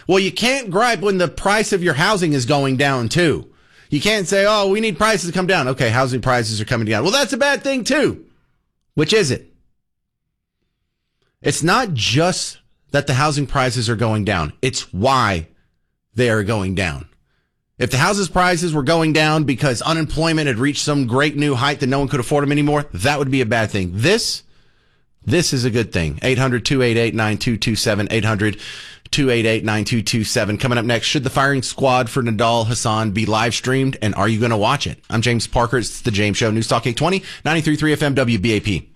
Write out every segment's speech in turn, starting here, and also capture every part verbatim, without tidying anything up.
Well, you can't gripe when the price of your housing is going down, too. You can't say, oh, we need prices to come down. Okay, housing prices are coming down. Well, that's a bad thing, too. Which is it? It's not just that the housing prices are going down. It's why they are going down. If the houses prices were going down because unemployment had reached some great new height that no one could afford them anymore, that would be a bad thing. This, this is a good thing. eight hundred, two eight eight, nine two two seven, eight hundred, two eight eight, nine two two seven. Coming up next, should the firing squad for Nidal Hasan be live streamed, and are you going to watch it? I'm James Parker. It's The James Show. News Talk eight twenty, ninety-three point three F M W B A P.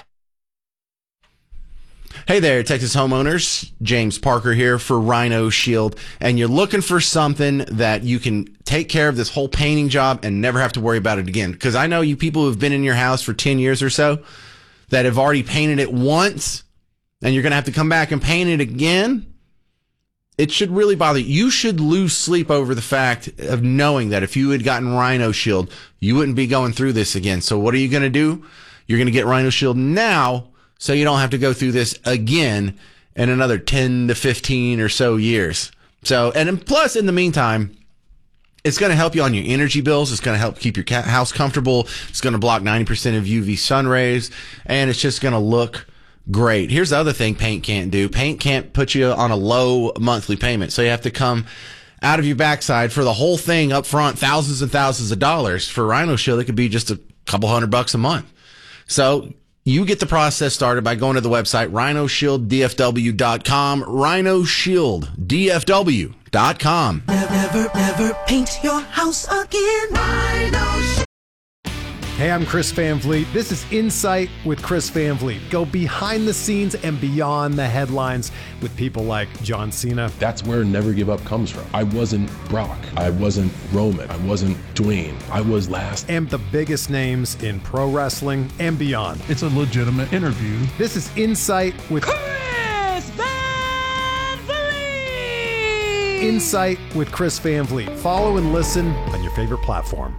Hey there, Texas homeowners. James Parker here for Rhino Shield. And you're looking for something that you can take care of this whole painting job and never have to worry about it again. Because I know you people who've been in your house for ten years or so that have already painted it once, and you're going to have to come back and paint it again. It should really bother you. You should lose sleep over the fact of knowing that if you had gotten Rhino Shield, you wouldn't be going through this again. So what are you going to do? You're going to get Rhino Shield now, so you don't have to go through this again in another ten to fifteen or so years. So, and plus, in the meantime, it's going to help you on your energy bills. It's going to help keep your house comfortable. It's going to block ninety percent of U V sun rays, and it's just going to look great. Here's the other thing paint can't do. Paint can't put you on a low monthly payment. So you have to come out of your backside for the whole thing up front, thousands and thousands of dollars. For Rhino Shield, it could be just a couple hundred bucks a month. So you get the process started by going to the website, rhino shield d f w dot com, rhino shield d f w dot com. Never, never paint your house again. Rhino Shield. Hey, I'm Chris Van Vliet. This is Insight with Chris Van Vliet. Go behind the scenes and beyond the headlines with people like John Cena. That's where Never Give Up comes from. I wasn't Brock. I wasn't Roman. I wasn't Dwayne. I was last. And the biggest names in pro wrestling and beyond. It's a legitimate interview. This is Insight with Chris Van Vliet. Insight with Chris Van Vliet. Follow and listen on your favorite platform.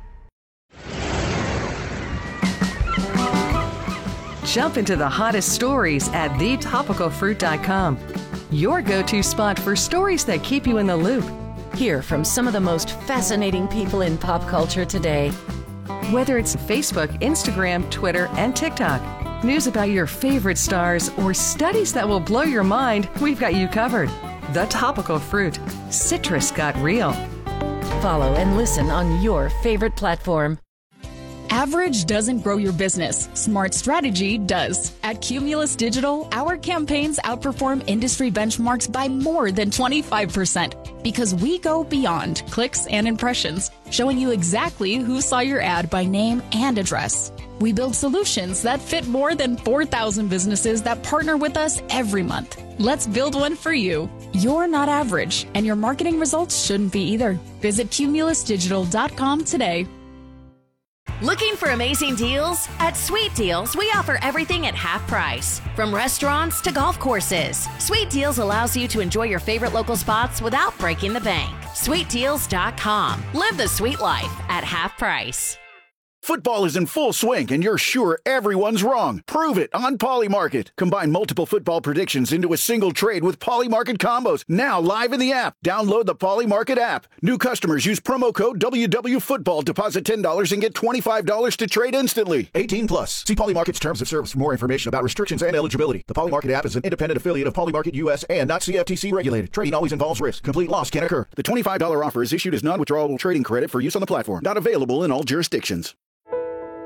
Jump into the hottest stories at the topical fruit dot com. Your go-to spot for stories that keep you in the loop. Hear from some of the most fascinating people in pop culture today. Whether it's Facebook, Instagram, Twitter, and TikTok, news about your favorite stars, or studies that will blow your mind, we've got you covered. The Topical Fruit. Citrus got real. Follow and listen on your favorite platform. Average doesn't grow your business. Smart strategy does. At Cumulus Digital, our campaigns outperform industry benchmarks by more than twenty-five percent because we go beyond clicks and impressions, showing you exactly who saw your ad by name and address. We build solutions that fit more than four thousand businesses that partner with us every month. Let's build one for you. You're not average, and your marketing results shouldn't be either. Visit cumulus digital dot com today. Looking for amazing deals? At Sweet Deals, we offer everything at half price. From restaurants to golf courses, Sweet Deals allows you to enjoy your favorite local spots without breaking the bank. sweet deals dot com. Live the sweet life at half price. Football is in full swing, and you're sure everyone's wrong. Prove it on Polymarket. Combine multiple football predictions into a single trade with Polymarket combos. Now live in the app. Download the Polymarket app. New customers use promo code W W Football. Deposit ten dollars and get twenty-five dollars to trade instantly. eighteen plus. See Polymarket's terms of service for more information about restrictions and eligibility. The Polymarket app is an independent affiliate of Polymarket U S and not C F T C regulated. Trading always involves risk. Complete loss can occur. The twenty-five dollars offer is issued as non-withdrawable trading credit for use on the platform. Not available in all jurisdictions.